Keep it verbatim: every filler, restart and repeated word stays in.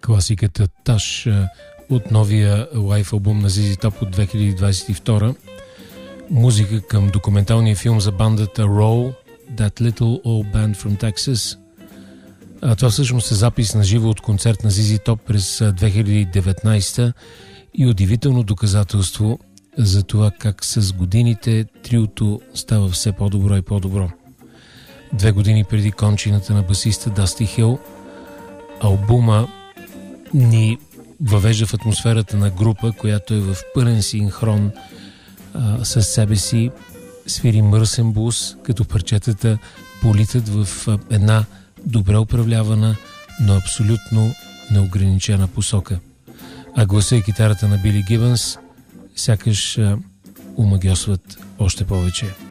класиката Таш от новия лайф албум на Зизи Топ от две хиляди двадесет и втора. Музика към документалния филм за бандата Roll, That Little Old Band from Texas. А това всъщност е запис на живо от концерт на Зизи Топ през две хиляди и деветнадесета и удивително доказателство за това как с годините триото става все по-добро и по-добро. Две години преди кончината на басиста Дасти Хил, албума ни въвежда в атмосферата на група, която е в пълен синхрон а, с себе си, свири мръсен блуз, като парчетата политат в а, една добре управлявана, но абсолютно неограничена посока. А гласа и китарата на Били Гибънс сякаш а, умагьосват още повече.